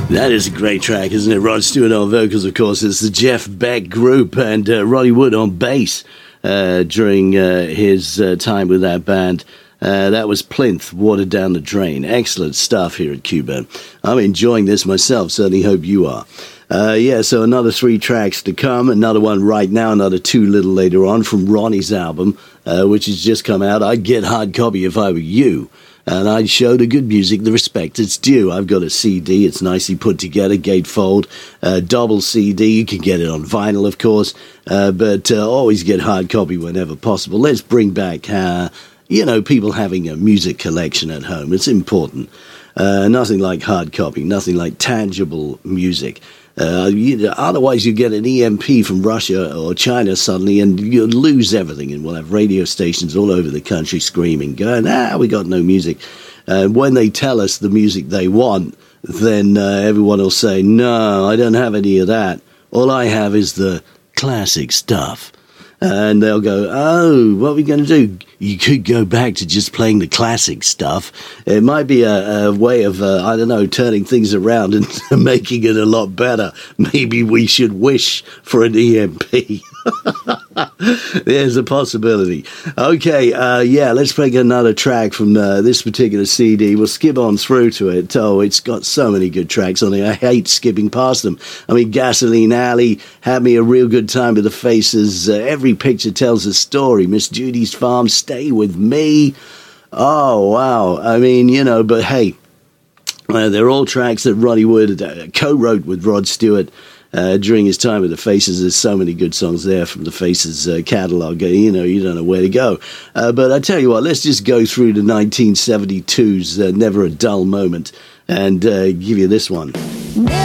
That is a great track, isn't it? Rod Stewart on vocals, of course. It's the Jeff Beck Group, and Ronnie Wood on bass during his time with that band. That was Plinth, Watered Down the Drain. Excellent stuff here at Q-Band. I'm enjoying this myself, certainly hope you are. So another 3 tracks to come, another one right now, another 2 a little later on from Ronnie's album, which has just come out. I'd get hard copy if I were you. And I'd show the good music the respect it's due. I've got a CD. It's nicely put together, gatefold, double CD. You can get it on vinyl, of course, but always get hard copy whenever possible. Let's bring back, people having a music collection at home. It's important. Nothing like hard copy, nothing like tangible music. Otherwise, you get an EMP from Russia or China suddenly, and you lose everything. And we'll have radio stations all over the country screaming, going, we got no music. When they tell us the music they want, then everyone will say, no, I don't have any of that. All I have is the classic stuff. And they'll go, what are we going to do? You could go back to just playing the classic stuff. It might be a way of, turning things around and making it a lot better. Maybe we should wish for an EMP. There's a possibility. Okay, let's play another track from this particular CD. We'll skip on through to it. Oh, it's got so many good tracks on it. I hate skipping past them. I mean, Gasoline Alley had me a real good time with the Faces. Every Picture Tells a Story. Miss Judy's Farm, Stay With Me. Oh, wow. I mean, but hey, they're all tracks that Ronnie Wood co-wrote with Rod Stewart. During his time with the Faces. There's so many good songs there from the Faces catalogue. You don't know where to go. But I tell you what, let's just go through the 1972's Never a Dull Moment and give you this one.